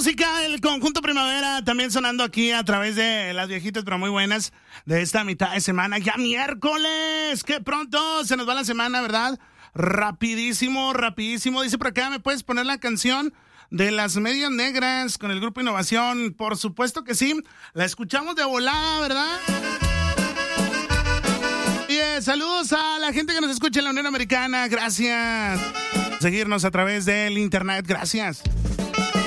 música, el conjunto Primavera, también sonando aquí a través de las viejitas, pero muy buenas, de esta mitad de semana. Ya miércoles, que pronto se nos va la semana, ¿verdad? Rapidísimo, rapidísimo. Dice por acá, ¿me puedes poner la canción de Las Medias Negras con el Grupo Innovación? Por supuesto que sí, la escuchamos de volada, ¿verdad? Bien, saludos a la gente que nos escucha en la Unión Americana, gracias. Seguirnos a través del internet, gracias.